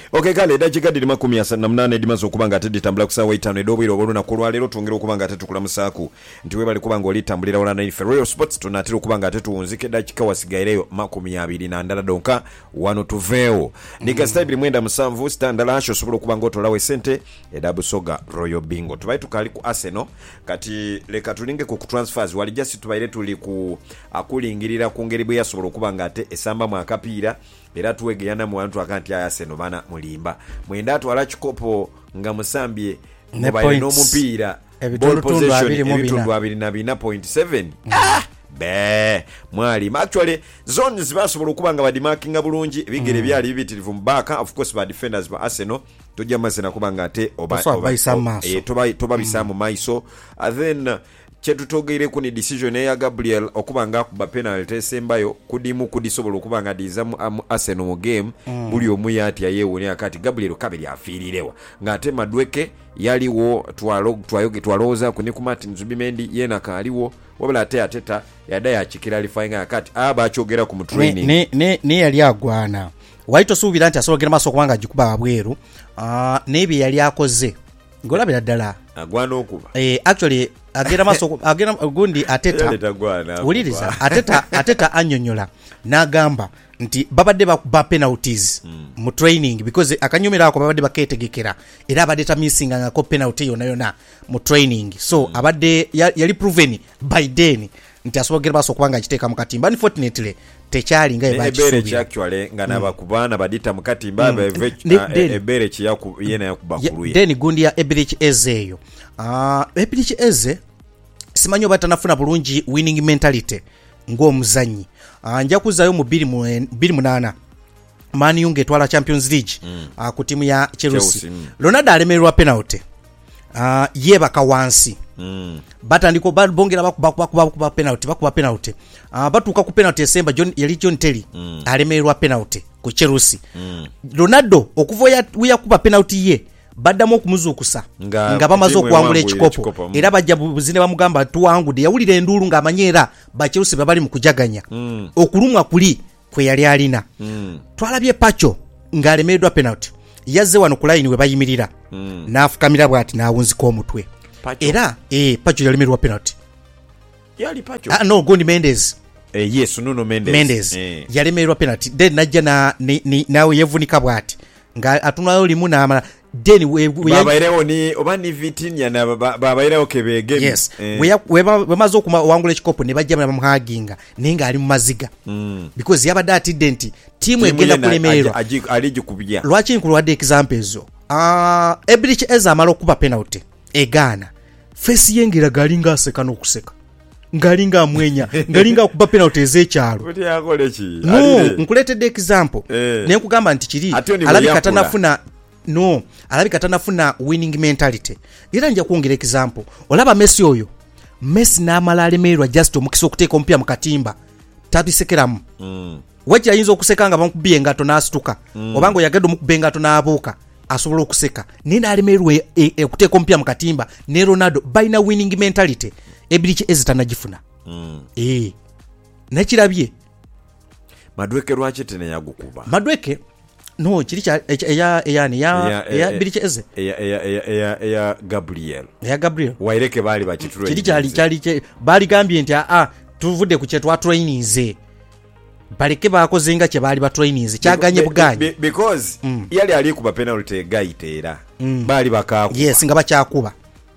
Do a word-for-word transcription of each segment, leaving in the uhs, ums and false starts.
Okay kale dakika diri makumi asatu na munane dimaze okubanga ate ditambula kusawa itaano edobwiro oluna kulwalero twongera okubanga ate tukula musaku nti we bali kubanga oli tambulira wala na ife Royal Sports tunatira okubanga ate tuwunzike dakika wasigayireyo makumi abiri na ndala donka wano tuveo nika style mwenda musanvu standala asho sobola okubanga otolawe sente edabu soga Royal Bingo tubai tukali ku Arsenal kati leka tulinge ku transfers wali just tubaire tuli ku akulingirira ku ngeri bwe yasobola okubanga ate esamba mu akapiira era tuwegeyana mu bantu akanti ya Arsenal bana mulimba mwenda atwala kikopo nga musambye mubaire n'omupiira ball possession ebitundu abiri na bina point seven ah be mwali actually zones basobola okubanga badimarkinga bulungi ebigere byali bibitirivu mbaka of course ba defenders ba Arsenal tojja mazina kubanga ate oba eh toba toba bisamu maiso and then chetutogeire ku ni decision ya Gabriel okubanga kuba penalty sembayo kudimu kudisobola okubanga dizamu Arsenal mu game mm. buli omu yati yayewo ne akati Gabriel kabiri afirirewa ngate Madweke yaliwo twalo twayoge twaloza kuni ku Martin Zubimendi yena kaliwo wabula ate ateta yada ya chikira lifainga akati aba achogera ku training ne ne ne yali agwana waito subira nti asologera maso kubanga jikuba abweru ah uh, nebi yali akoze ngolabira ddala agwana okuba eh actually agera maso agera gundi ateta uliriza ateta ateta anyonyola nagamba nti babadde ba penalties mm. mu training because akanyumira ako babadde baketegekera era abadde missing nga ko penalty yona yona mu training so mm. abadde yali proven by then nti asobogera baso kubanga kiteka mu katimba unfortunately techali nga ebachi ebere actually nga naba kubana badita mu katimba mm. ebere chi yaku yena yakubakuluye then gundi ya ebirich ezeyo ah uh, ebirich eze simanyo batanafuna bulungi winning mentality ngo muzanyi anja kuzayo mu bbiri munana Man U ngetwala Champions League mm. uh, ku timu ya Chelsea, Chelsea mm. Ronaldo alemerwa penalty uh, yeba kawansi mm. batandiko bongera bakuba bakuba penalty bakuba penalty uh, batuka ku penalty esemba John yali John Terry mm. alemerwa penalty ku Chelsea mm. Ronaldo okuvoya uyakuba penalty ye baddamu okumuzukusa nga, nga bamaze okwangula ekikopo era bajja buzine bamugamba tuwangudde yawulira endulu nga amanyera ba Chelsea babali mu kujaganya mm. okulumwa kuli kwe yali alina mm. twalabye Pacho nga alemeddwa penalty yazze wano ku line we bayimirira mm. nafukamira bwati nawunzika omutwe era eh Pacho yalemerwa penalty yali Pacho ah no Gondi Mendes eh yes Nuno Mendes Mendes eh. yalemerwa penalty then najja na nawe yevunika bwati nga atunayo limu na amala deni we we babaireo ni obani Vitinha na babaireo kebege yes eh. we we bamaze okuma wangula ekikopo ne bajja bamuhaginga ninga ali mu maziga mm. because yabadde atidenti team egenda kulemerwa aliji kubya lwachi nkulwadde examples zo ah uh, Ebirich eza amalo kuba penalty egana face yengira galinga aseka nokuseka ngalinga amwenya ngalinga kuba penalty ezekyalo kuti yakole ki no nkuletedde example eh. ne nkugamba nti kiri alabika tanafuna no alabika tanafuna winning mentality era nja kuongera example olaba Messi oyo Messi na amalemerwa just omukisa okuteeka ompya mu katimba tabisekeramu mm. wachi ayinza okusekanga bamukubiye ngato nasituka mm. obango yagedde omukubenga to naabuka asobola okuseka nina alemerwa okuteeka ompya mu katimba ne Ronaldo baina winning mentality Ebirich ezitana gifuna mm. eh nakirabye Madweke lwachi tene yagukuba Madweke no kiri cha eya eyani ya ya Ebirich eze eya eya eya eya Gabriel ya Gabriel waireke bali bakituro kiri cyali cyali bali gambye nti a tuvude ku chetwa trainings baleke bakozenga kye bali ba trainings cyaganye buganye because mm. yali ali kuba penalty gaitera mm. bali bakakuba yes nga bacyakuba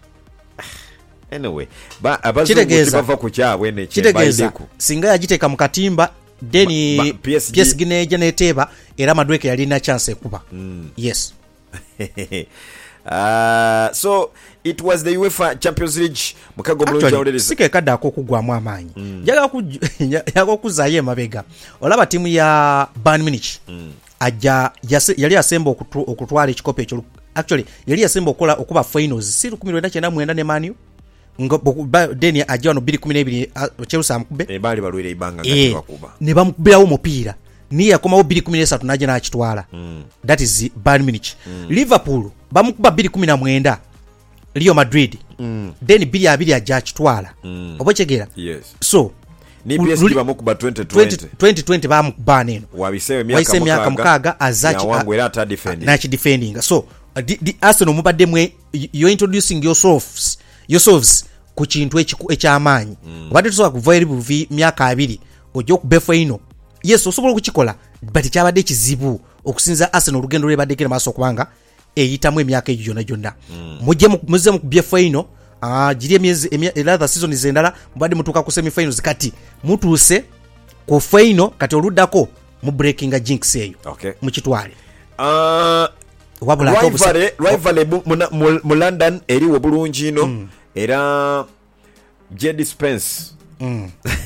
anyway ba abazungu bava ku cyabwe ne kyebaideko singa yagiteka mu katimba deni P S G, P S G neje neteba era Madweke yali na chance ekuba mm. yes uh, so it was the UEFA Champions League mukago mulunja oleleza sike kada akokugwamu amanyi mm. jaga ku yago kuzaye mabega olaba timu ya Bayern Munich mm. aja yali asemba okutwala ekikopo ekyo actually yali asemba okola okuba finals si kumi na kyenda mwenda ne Man U ngo deni ajano bbiri kumi na bbiri Chelsea amkube e bali balwire ibanga ngati bakuba ne bamukubirawo mupiira ni yakomawo bbiri kumi na ssatu naje na kitwala mm. that is Bayern Munich mm. Liverpool bamukuba bbiri kumi na mwenda Real Madrid mm. then bbiri abiri aja kitwala mm. obochegera yes so ni P S G bamukuba twenty twenty twenty twenty bamukubana eno wabisewe myaka myaka mukaaga azachi yawangwera ata defending na chi defending so uh, the, the Arsenal mubadde mwe you introducing yourselves yourselves ku kintu eky'amaanyi mm. obadde tusobola kuva eri buvi myaka abiri ojja okuba final yes osobola okukikola but kyabadde kizibu okusinza Arsenal olugendo lwe baddekera maaso okubanga eyitamu emyaka egyo gyonna gyonna mujje muze mu kubye final ah giri emyezi another season zendala mubadde mutuuka ku semi finals kati mutuuse ku final kati oluddako mu breaking jinx eyo okay. mu kitwale uh, wabula rivalry rivalry mu London eriwo bulungi ino mm. era Jed Spence mm.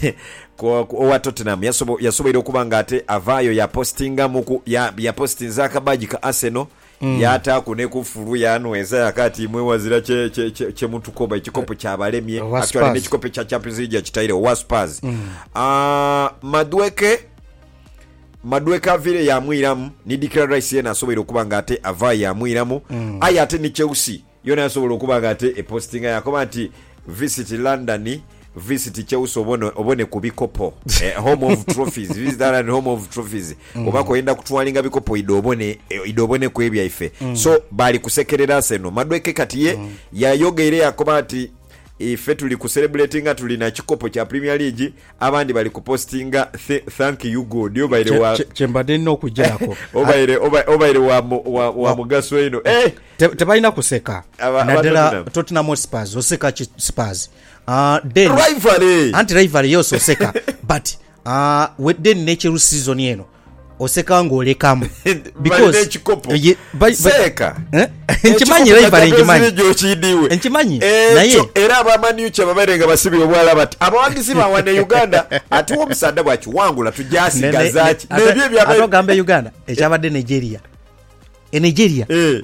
owa Tottenham yasobola okuba nga ate avaayo yapostinga muku ya, ya postinza akabaji ka Arsenal mm. yataku ne kufuru yanweza yakati mwe wazira che che che, che mutukoba ekikopo kyabalemye actually ne kikopo kya Champions League kitaire wa Spurs mm. uh, Madueke Madueke avire ya mwiramu ni Declan Rice yena asobola okuba nga ate avaayo ya mwiramu mm. aya ate ni Chelsea yona asobola okuba nga ate e postinga yakoma ati visit London visit Chelsea obone obone kubikopo eh, home of trophies visit that home of trophies mm. obako enda kutwalinga bikopo idobone idobone kwebya ife mm. so bali kusekerera Arsenal Madueke kati ye mm. yayogere yakoba ati ife tuli ku celebratinga tuli na chikopo cha Premier League abandi bali kupostinga th- thank you God yo baire wa chembade no kujako obaire obaire wa wa, wa mugaso eno eh tebaina kuseka nadala Tottenham Hotspur oseka Spurs uh then rivalry anti rivalry yo oseka but uh with the nature season yeno oseka ngolekamu because ye seka nchimanyi rivalry nchimanyi jochidiwe nchimanyi naye era abamani uche babarenga basibi obwala bati abawandisi bawane Uganda atuwo omusada bwachi wangula tujasiga zachi nebye bya atogamba Uganda ekyabadde Nigeria e Nigeria eh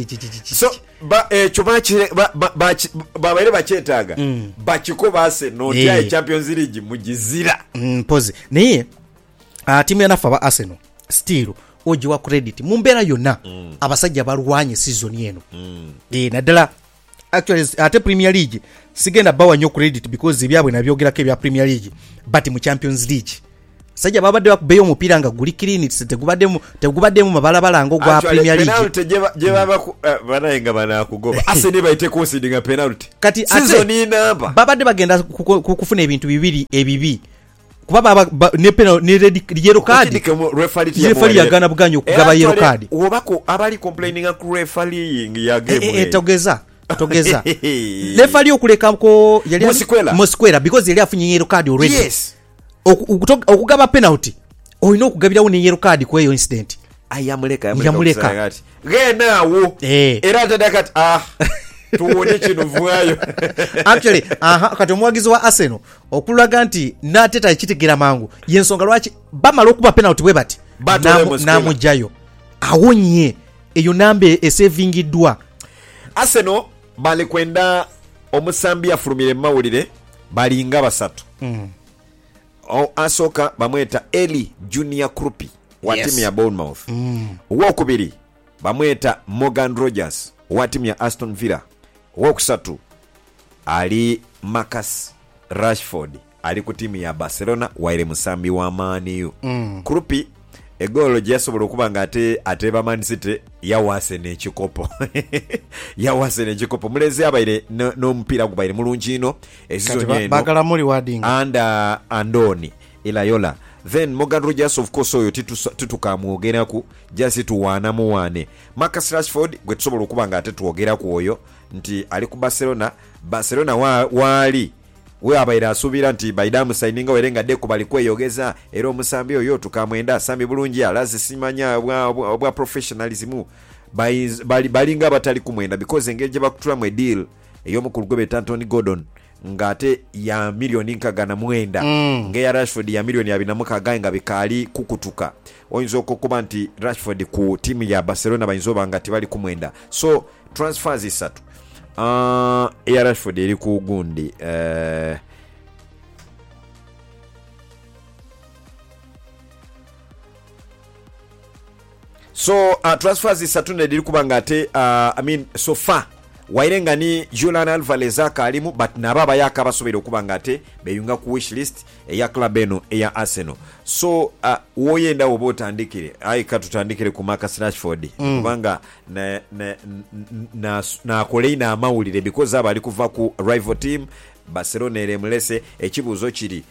so ba eh chomachi ba ba babaire bachetaga bachiko base no ya Champions League mujizira mm pose naye uh, timu yanafa ba Arsenal still oji wa credit mumbera yonna mm. abasajja balwanye season yeno mm. eh nadala actually ate Premier League sigenda bawa nyo credit because byabwe nabyogerako ebya Premier League but mu Champions League sajja babadde bakubeyo omupira nga guli clean tegubaddemu tegubaddemu mabalabala ngo gwa Premier League penalty je baba banayenga bana kugoba Arsenal bayite considering penalty kati season inamba babadde bagenda kufuna ebintu bibiri ebibi kuba baba ne penalty ne red yellow card referee yagana buganyo okugaba yellow card obako abali complaining ku refereeing ya game eh togeza togeza referee okuleka ko yali Mosquera because yali afunye yellow card already yes okugaba penalty oyina okugabirawo ne yellow card ku eyo incident ayamuleka yamuleka genawo era tadakati ah tuwone kino vuayo actually aha kati omwagizi wa Arsenal okulaga nti nateta ekitegera mangu yensonga lwaki bamala okuba penalty webati namujayo awonye eyo nambe esevingiddwa Arsenal bali kwenda omusambi afulumire mawulire balinga basatu mm. o asoka bamweta Eli Junior Krupi wa yes. timu ya Bournemouth mm. wokubiri bamweta Morgan Rogers wa timu ya Aston Villa wokusatu ali Marcus Rashford ali ku timu ya Barcelona waire musambi wa Man U mm. Krupi egolo jasobola okuba nga ate ateba Man City yawase n'ekikopo yawase n'ekikopo muleze abaire n'omupiira no gubaire mulungi ino ezizo nyeno bagala muri warding anda Andoni Ilayola then Morgan Rogers of course oyo titukamwogeraku just tuwana muwane Marcus Rashford gwe tusobola okuba nga ate tuwogeraku oyo nti ali ku Barcelona Barcelona wa, wali we abaire asubira nti baidamu signinga werenga deko bali kweyogeza era omusambi oyo tukamwenda sambi bulungi alazi simanya bwa, bwa, bwa professionalism bali balinga batali kumwenda because engage bakutula mu deal eyo mukulu gobe Anthony Gordon ngate ya milioni nkagana mwenda mm. nge ya Rashford ya milioni abiri na mukaga nga bikali kukutuka oyinza okukuba nti Rashford ku timu ya Barcelona bayinzoba ngati bali kumwenda so transfers isatu uh, ya Rashford eri ku gundi uh, so uh, transfers isatu ndiri kubanga ate uh, I mean so far wairenga ni Julian Alvarez akalimu but nababa yakabasobera okuba nga ate beyunga ku wish list eya club eno eya Arsenal. So uh, woyenda oba otandikire ayi katutandikire ku Marcus Rashford mm. kubanga na na na, na koleina amawulire because aba ali kuva ku rival team Barcelona eremulese ekibuzo kiri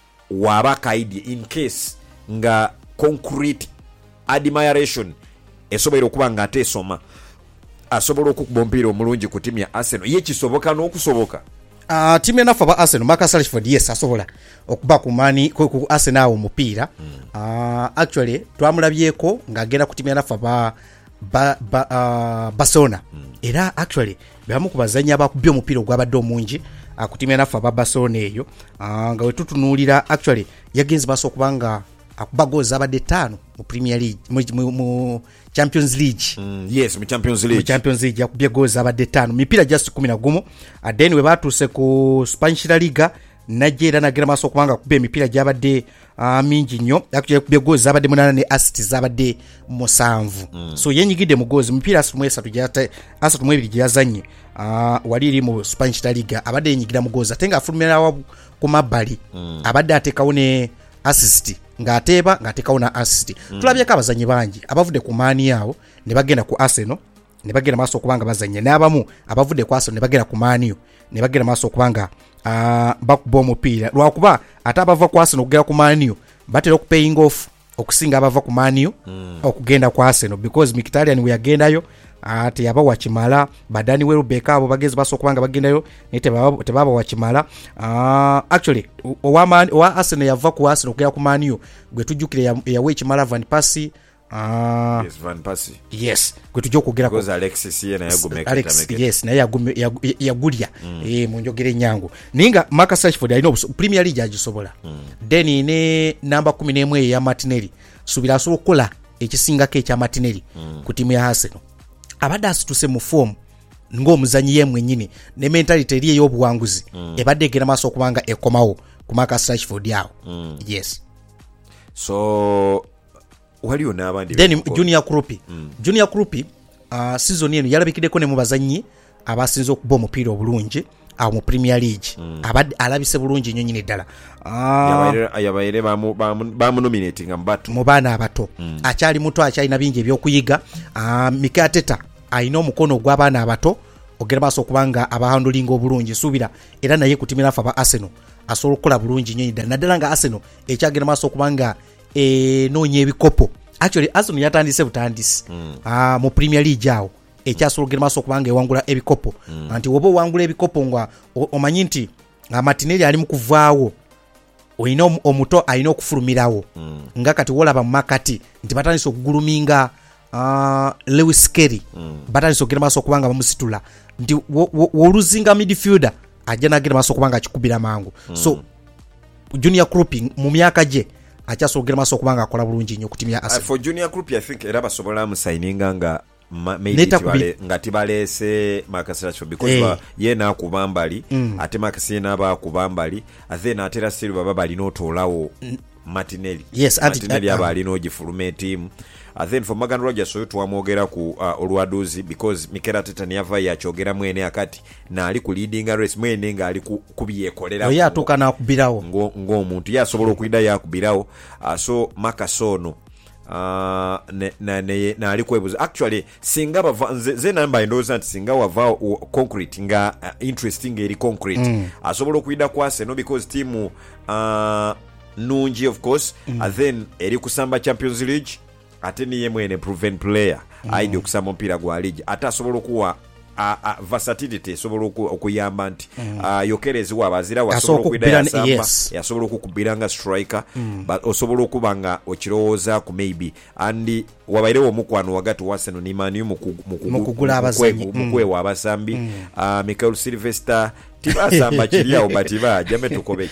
waba kaidi in case nga concrete admiration esobera okuba nga ate soma asobola okukuba omupiira omulungi ku timu ya Arsenal ye kisoboka n'okusoboka. Uh, timu enafa ba Arsenal Marcus Rashford yes asobola okuba ku mani ku Arsenal omupiira mm. uh, actually twamulabyeko ng'agenda ku timu enafa ba ba, ba uh, Barcelona mm. era actually bamu kubazanya abakubye omupiira ogwabadde omungi uh, ku timu enafa ba Barcelona eyo uh, nga wetutunulira actually yagenze baso kubanga akuba goals abadde tano mu Premier League mu, mu, mu Champions League mm, yes mu Champions League mu Champions League yakubye goals abadde tano mipira just kumi na gumu then we batuse ku Spanish La Liga najera nagira maso kubanga kubye mipira gyabadde uh, mingi nnyo yakubye goals abadde munana ne assists abadde musanvu mm. so yenyigide mu goals mipira asatu mwesatu gyata asatu mwebiri gyazanye uh, waliri mu Spanish La Liga abadde yenyigira mu goals atenga afulumira ku mabali mm. abadde atekawo ne assist ng'ateeba ng'atekawo na assist mm. tulabyeko abazanyi bangi abavudde ku maani yawo ne bagenda ku Arsenal ne bagenda maaso okubanga bazanye n'abamu abavudde ku Arsenal ne bagenda ku maani yo ne bagenda maaso okubanga uh, bakuba omupiira lwakuba ate abava ku Arsenal okugenda ku maani yo batera okupaying off okusinga abava ku maani yo mm. okugenda ku Arsenal because Mkhitaryan we yagendayo ate yaba wakimala badani we Rebecca abo bagezi baso kubanga bagendayo nete baba tebaba wakimala uh, actually owa owa Arsenal yava ku Arsenal kugera ku Man U gwe tujukire ya, ya we kimala Van Persie uh, yes Van Persie yes gwe tujjo kugera ku Alexis yena yagumeka Alex yes na yagume yagulia mm. eh munjogere nyango ninga Marcus Rashford alino Premier League agisobola mm. then ne number kumi n'emwe ya Martinelli subira so kola ekisinga ke kya Martinelli mm. ku timu ya Arsenal abadde asituse mu form ng'omuzanyi yemwe nyini ne mentality eri ey'obuwanguzi mm. ebadde egera maaso okubanga ekomawo ku Marcus Rashford yawo mm. yes so waliyo n'abandi then Junior Krupi mm. Junior Krupi uh, season eno yalabikiddeko ne mu bazanyi abasinze okuba omupiira obulungi awo mu Premier League mm. abadde alabise bulungi nnyo nyine ddala uh, yabayire bamunominating mbato mu baana abato mm. akyali muto akyalina bingi ebyokuyiga uh, Mikel Arteta alina omukono gw'abaana abato ogera maaso okubanga abahandulinga obulungi suubira era naye ku timu enafa ba Arsenal asobola okukola bulungi nnyo ddala naddala nga Arsenal ekyagenda maaso okubanga enoonya ebikopo actually Arsenal yatandise butandisi mm. uh, mu Premier League awo ekyasobola okugenda maaso okubanga ewangula ebikopo mm. anti woba owangula ebikopo nga omanyi nti Martinelli ali mu kuvaawo oyina omuto alina okufulumirawo mm. nga kati wolaba mu makati nti batandise okuguluminga uh, Lewis Kelly mm. batandise okugenda maaso okubanga bamusitula nti woluzinga midfielder ajja nagenda maaso okubanga akikubira mangu mm. so Junior Krupi mu myaka gye akyasobola okugenda maaso okubanga akola bulungi nnyo ku timu ya Arsenal. Uh, for Junior Krupi I think era basobola musaininga nga Ma, maybe tibale nga tibalese Marcus Rashford because hey. ba yena kubambali mm. ate Marcus yena ba kubambali then atera Silva baba bali notolawo mm. Martinelli yes Martinelli aba ali no gifulume team and then for Morgan Rogers so twamwogera ku uh, olwadozi because Mikel Arteta yava yachogera mwene akati na ali ku leading race mwene nga ali kubiyekolera oya atuka na kubirawo ngo ngo omuntu yasobola okuida yakubirawo uh, so Marcus ono Uh, ne, na, ne, na alikwebuza actually singa bava ze namba endoza nti singa wava uh, concrete nga uh, interesting eri concrete mm. asobola okuida kwa Arsenal because team uh, nungi of course mm. and then eri kusamba Champions League ate niye mwene proven player mm. aidi okusamba mpira gwa league ate asobola okuwa Uh, uh, versatility esobola okuyamba nti mm. uh, yokerezi wabazira wasobola okuida yasamba yes. yasobola okukubira nga striker mm. but osobola okubanga okirowooza ku maybe and wabairewo omukwano wagati wa Arsenal ni Man U mukugula abazanyi mukwewa abasambi mm. uh, Mikel Sylvester tibasamba kiriawo batiba jame tukobeki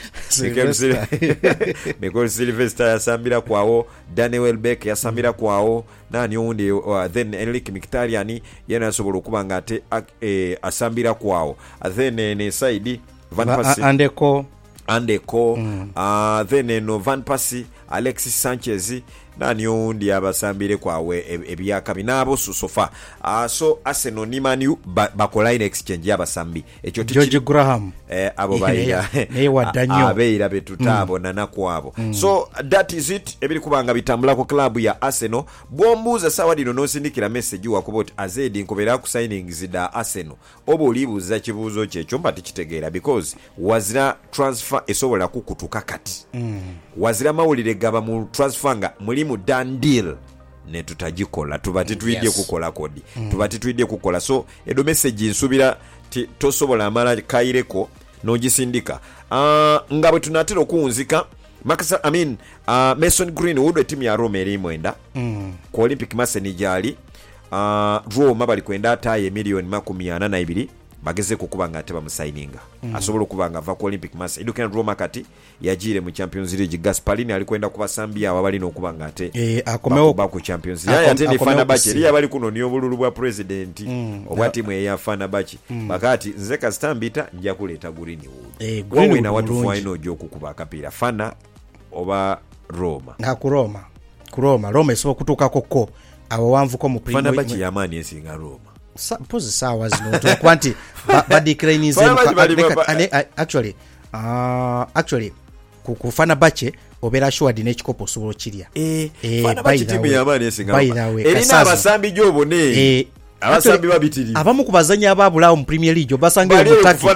Mikel Sylvester yasambira kwawo Danny Welbeck yasambira kwawo nani undi uh, then Enrique Mkhitaryan yena yasobola okubanga ate eh, asambira kwawo then eh, ne side Van Persie andeko andeko mm. uh, then no Van Persie Alexis Sanchez nani owundi abasambire kwawe ebyaka binaabo sofa uh, so Arsenal ni Man U bakola in exchange y'abasambi ekyo George Graham eh, abo bayira abeira betutabo mm. nanakwabo mm. so that is it ebiri kubanga bitambula ku club ya Arsenal bombuza sawa dino nosindikira message wakubot azedi nkobera ku signings da Arsenal obo libuza kibuzo kyekyo mbati kitegeera because wazira transfer esobola kukutuka kati mm. wazira mawulire gaba mu transfer nga mulimu done deal ne tutagikola tubati tuidye yes. kukola kodi mm. tubati tuidye kukola so edo message nsubira tosobola amala kaireko nogisindika uh, nga bwe tunatera okuwunzika Makasa, I mean, uh, Mason Greenwood timu ya Roma eri mwenda mm. ku Olympic Marseille jali uh, Roma bali kwenda ataye milioni makumi ana na ibiri bageze kukuba nga teba musaininga mm. asobola kuba nga va ku Olympic Marseille idukena Roma kati yajire mu Champions League Gasparini alikwenda kubasambia abali n'okuba nga ate eh akomeo ba ku Champions League ate ni Fenerbahce eri abali kuno niyo bululu bwa president mm. obwa timu ya Fenerbahce mm. bakati nze Kastambita nja kuleta Greenwood eh Greenwood na watu final jo kukuba kapira fana oba Roma na ku Roma ku Roma Roma iso kutuka koko abo wanvu ko mu primo Fenerbahce yamani esinga Roma Sa, pose sawa zino to kwanti ba, ba decline zem actually uh actually kufana bache obera shwadi n'ekikopo sobolo kirya eh fana bache timu yamani esinga erina abasambi jobo ne eh abasambi babitiri abamu kubazanya ababulawo mu Premier League obasanga mutaki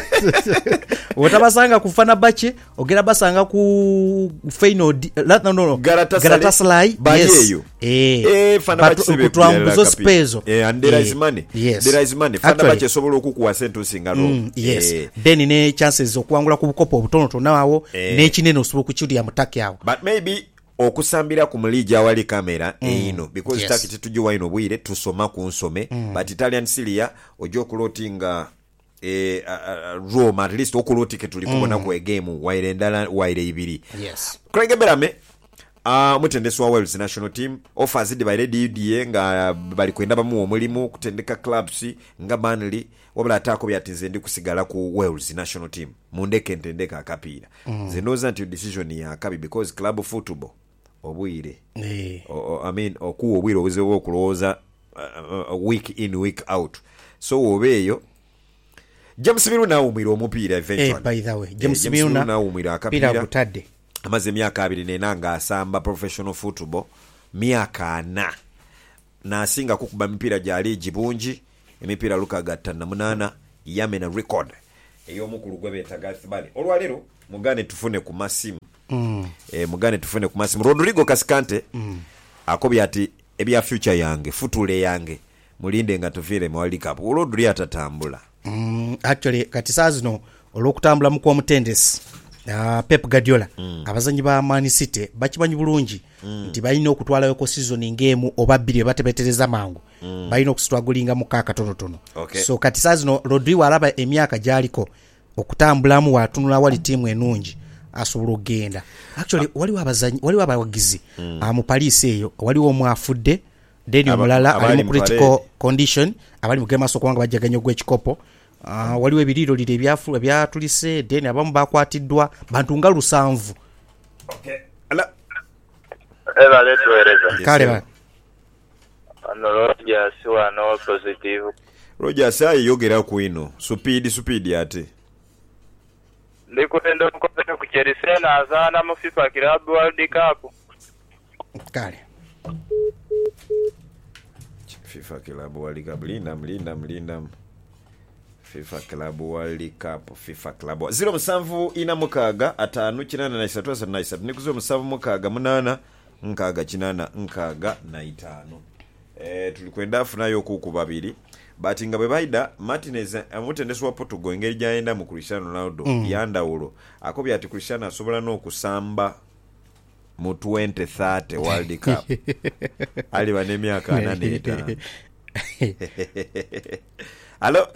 otabasanga kufana bache ogera basanga ku final no no Galatasaray yes eh eh fana bache kutwambuzo spezo eh and there is money there is money fana bache sobolo okukuwa sento singaro mm, yes eh. Then ne chances okwangula ku bukopo obutono tonawo eh. N'ekinene osobola kuchudi ya mutaki yawo but maybe okusambira ku mulija wali kamera mm. eno because yes. Takiti tujuwa ino bwire tusoma ku nsome mm. but Italian Serie ojo kulotinga eh uh, uh, Roma at least okulotike tulikubona mm. ku game waire ndala waire ibiri yes Craig Berame ah uh, mutendeswa Wales national team offers di by D D nga bali kwenda bamu omulimu kutendeka clubs nga Burnley wabula atako byatinze ndi kusigala ku Wales national team mundeke ntendeka akapira mm. zenoza nti decision ya kabi because club football obwire eh o, I mean okuwo obwire obuzewo okuloza uh, uh, week in week out so obeyo James Milner umira omupiira eventually eh by the way James Milner umira akapira pira butadde amaze myaka abiri nenanga asamba professional football myaka ana na asinga kukuba mipira gyali gibungi emipira luka gatana munana yamena record eyo mukulu gwe betagathi bali olwalero mugane tufune ku masimu mm. eh mugane tufune ku masimu Rodrigo Cascante mm. akobi ati ebya future yange futule yange mulinde nga tufire mu World Cup Rodri atatambula mm. actually kati sazino olokutambula mu kwa mutendesi Uh, Pep Guardiola mm. abazanyi ba Man City bakimanyi bulungi mm. nti balina okutwala yoko season ngemu oba bbiri batebetereza mangu mm. balina okustrugglinga mu kaka tono tono okay. So kati sazino Rodri alaba emyaka jaliko okutambulamu watunula wali timu enungi asobola ogenda actually ah. waliwo abazanyi waliwo abawagizi mm. uh, mu Paris eyo waliwo omwafudde deni omulala ali mu critical condition abali mu game aso kubanga bajjaganya ogw'ekikopo Uh, waliwo ebiriro lire byafu byatulise deni abamu bakwatiddwa bantu nga lusanvu okay ala eba leto ereza kale ba ano Rogers wa no positive Rogers ayi yogera ku ino speed speed ate ndikutenda mukopeka ku Chelsea na azana mu FIFA Club World Cup kale FIFA Club World Cup linda mlinda mlinda FIFA Club World Cup FIFA Club zero musanvu ina mukaga atanu kinana na isatu asa na isatu nikuzo musanvu mukaga munana nkaga kinana nkaga na itano eh tulikwenda afuna yo ku babiri batinga bwe baida Martinez amutendeswa Portugal ngeri jaenda mu Cristiano Ronaldo mm. yandawulo akobya ati Cristiano asobola n'okusamba mu twenty thirty World Cup ali bane myaka nane itano allo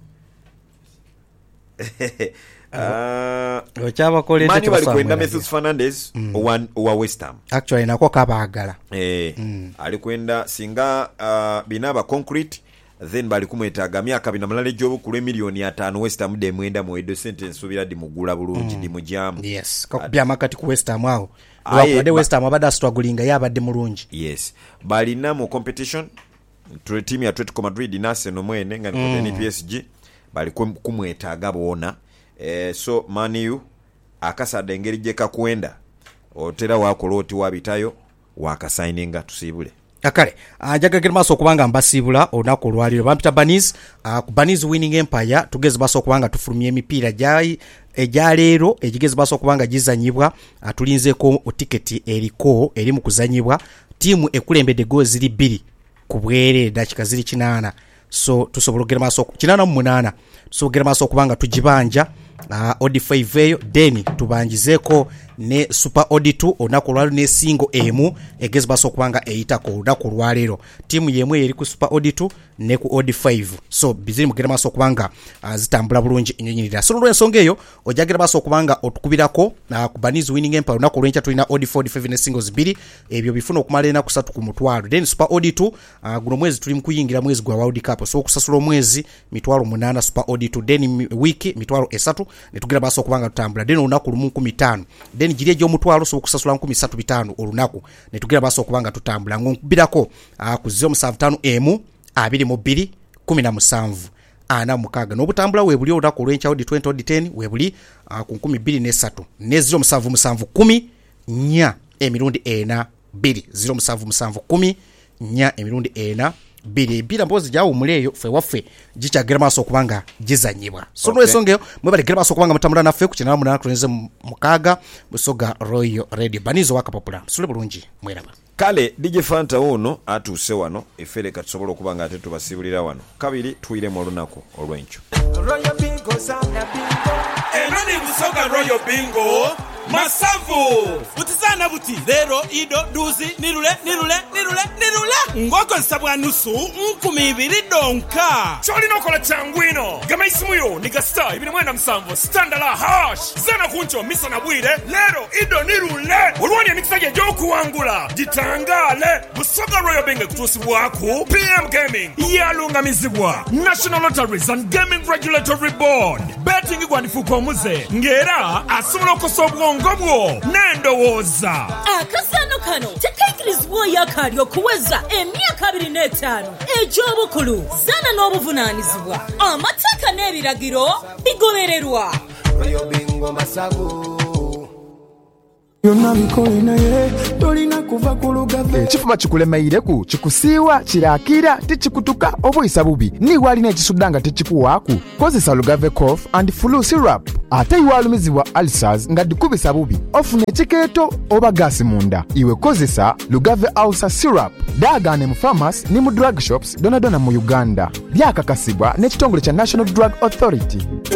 ah uh, ochaba kolete mani wali kwenda Matheus Fernandes mm. one wa West Ham actually nako kabagala eh mm. alikwenda singa uh, binaba concrete then bali kumwetaaga myaka bina malala egy'obukulu emiliyoni ataano West Ham de mwenda mwedo sente nsuubira di mugula bulungi di mujyamu. Yes, kakubya makati ku West Ham awo. Abadde West Ham abadde struggling yabadde mulungi. Yes. Balina mu competition tule team ya Atletico Madrid na Arsenal mwene nga mm. ni P S G bali kumwetaaga bona. Eh, so Man U akasada engeri gye kakwenda otera wakola oti wabitayo wakasigninga tusibule. Akale ajagagera maso kubanga mbasibula onako olwaliro bampita Banis uh, Banis Winning Empire tugeze baso kubanga tufulumye emipiira jai ejalero ejigeze baso kubanga gizanyibwa atulinze ko ticket eriko eri mu kuzanyibwa timu ekulembedde goals ziri bbiri kubwere dakika ziri kinana so tusobologera maso kinana mu munana tusobologera maso kubanga tujibanja uh, odi five eyo then tubanjizeko ne super odi two onako lwalo ne single emu egezi baso kubanga eyitako onako lwalero timu yemwe eri ku super odi two ne ku odi five so biziri mugera maso kubanga uh, zitambula bulungi enyenyirira so lwensonga eyo ojagera baso kubanga otukubirako uh, ku Banis Winning Empire onako lwencha tulina odi four odi five ne singles biri ebyo bifuna okumalena kusatu ku mutwalo then super odi two uh, guno mwezi tuli mukuyingira mwezi gwa World Cup so okusasula omwezi mitwalo munana super odi two then wiki mitwalo esatu netugera baso kubanga tutambula then onako lumu nkumi ttaano then jiri ejo mutwalo so okusasula nkumi ssatu bitaano olunaku netugera baso kubanga tutambula ngonkubirako uh, ku zero seven five emu abiri mu bbiri kumi na musanvu ana mukaga n'obutambula webuli olako olwencha odi twenty odi ten webuli uh, ku nkumi bbiri ne ssatu ne zero musanvu musanvu kumi nya emirundi ena bbiri zero musanvu musanvu kumi nya emirundi ena bbiri bbira mbozi jawo muleyo fe waffe gikyagera maso kubanga gizanyibwa so okay. Nsongeyo mwebale gera maso kubanga mutambula naffe ku kinala munana tulenze mukaga Busoga Royal Radio Banizo waka popula sule bulungi mweraba kale D J Fanta ono atuse wano efere katusobola okubanga ate tubasibulira wano kabiri tuire mu lunako olwencho Royal Bingo sana bingo enani Busoga Royal Bingo masavu utizana buti zero ido duzi nirule nirule nirule nirule ngoko nsabwa nusu nkumi ibiri donka choli nokola changwino gama isimuyo niga star ibiri mwenda msamvu standala hash zana kuncho misa na bwire lero ido nirule ulwani ya mikisaje joku wangula jitangale Busoga Royal Bingo kutusi waku P M Gaming yalunga mizibwa National Lotteries and Gaming Regulatory Board betting igwanifu kwa muze ngera asumula kosobwa ngobwo nendo woza akasano kano tekaikirizwa yakalyo kuweza emyaka abiri n'etaano egy'obukulu zana n'obuvunanyizibwa amateeka n'ebiragiro bigobererwa Royal Bingo masago yonna bikole naye tolina kuva ku lugave ekifuma kikulemeireku kikusiiwa kirakira tikikutuka obuyisa bubi niwalina ekisuddanga tekikuwaaku kozesa lugave cough and flu syrup ate iwalumizibwa ulcers nga dikubisa bubi ofuna ekikeeto oba gaasi munda iwe kozesa lugave ulcer syrup daagane mu pharmacy ne mu drug shops donadona mu Uganda byakakasibwa n'ekitongole kya National Drug Authority.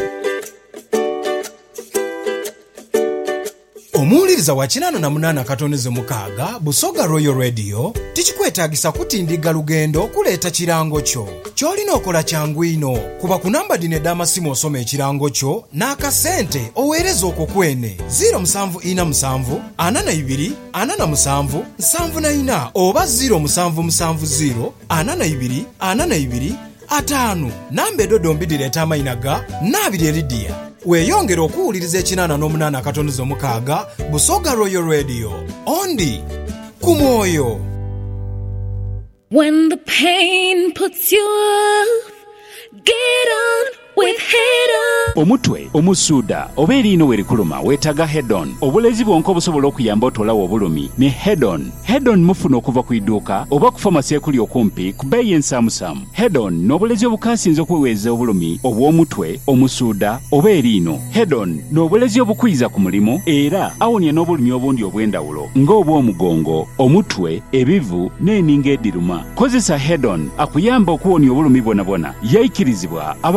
Omuwuliriza wa kinano na munana katoneze mukaaga Busoga Royal Radio tikikwetaagisa kutindiga lugendo okuleeta kirango kyo kyolina okola kyangwino kuba ku namba dine d'amasimu osoma ekirango kyo n'akasente oweereza okwo kwene zero seven four seven ana na ibiri ana na musanvu nsanvu na ina oba zero seven seven zero ana na ibiri ana na ibiri ataano namba edodo mbidireeta amayina ga n'abiri eridiya weeyongera okuwuliriza ekinana n'omunana katoneze omukaaga Busoga Royal Radio ondi ku mwoyo. When the pain puts you off, get on with Head On. Omutwe, omusuda, oba erino werikuluma wetaga Head On. Obulezi bwonko busobola okuyamba otolawo obulumi ne Head On. Head On mufuna okuva ku idduuka oba ku famasi ekuli okumpi ku bbeeyi ensaamusaamu. Head On n'obulezi obukasinze okuweweeza obulumi obw'omutwe, omusuda oba erino. Head On n'obulezi obukwiza ku mulimu era awonya n'obulumi obundi obw'endawulo ng'obw'omugongo, omutwe, ebivu n'eninga ediruma. Kozesa Head On akuyamba okuwonya obulumi bwonabwona. Yayikirizibwa aba Uganda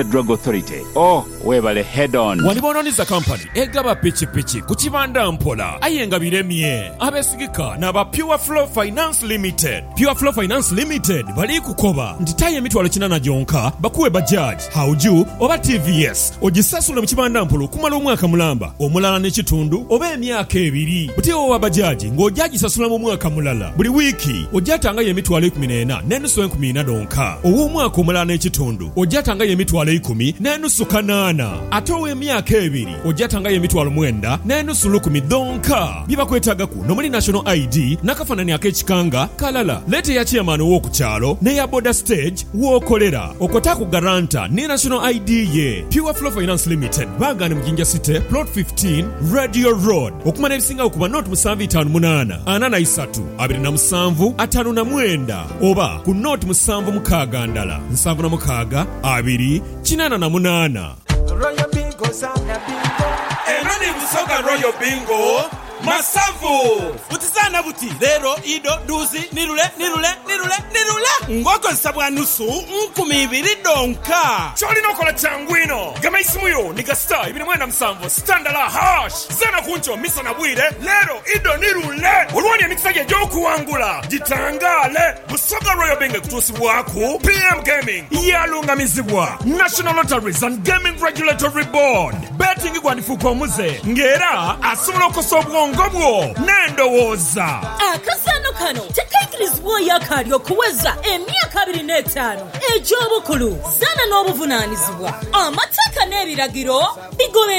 Drug Authority. Oh, webale head on. Walibononiza company egaba pichi pichi kuchibanda mpola ayenga biremye abesigika naba Pure Flow Finance Limited. Pure Flow Finance Limited bali kukoba nditaye emitwalo kinana jonka bakuwe bajaji hauju oba T V S ogisasule mu kibanda mpolo kumala omwaka mulamba omulala n'ekitundu oba emyaka ebiri butiwo wa bajaji ng'ojaji sasula mu mwaka mulala buli wiki ojatanga emitwalo ikumi n'ena n'enusu enkumi ina donka ow'omwaka omulala n'ekitundu ojatanga emitwalo ikumi n'enusu kanaana ate ow'emyaka ebiri ojatanga emitwalo mwenda n'enusu lukumi donka bibakwetagaku nomuli National I D n'akafanani ak'ekikanga kalala lete ya chairman w'okukyalo ne ya border stage w'okolera okotaku garanta ne National I D ye Pure Flow Finance Limited bagane mu Jinja City plot fifteen Radio Road okumana ebisinga okuba not musanvu itaano munana anana isatu abiri na musanvu atano na mwenda oba ku not musanvu mukaaga ndala nsanvu na mukaaga abiri kinana na munana. Royal Bingo sana bingo Enani Busoga Royal Bingo Masavu utizana buti lero ido duzi nirule nirule nirule nirule ngoko nsabwa nusu nkumi ibiri donka choli nokola changwino gama isimuyo niga star ibiri mwenda msamvo standala hash zana kuncho misa na bwire lero ido nirule ulwani ya mixage joku wangula jitangale Busoga Royal Bingo kutusi waku P M Gaming yalunga mizibwa National Lotteries and Gaming Regulatory Board betting kwa nifuko muze ngera asumlo kosobwa ngobwo nendowoza akasano kano tekaikirizibwa yakalyo kuweza emyaka abiri n'etaano egy'obukulu zana n'obuvunanyizibwa amateeka n'ebiragiro bigobe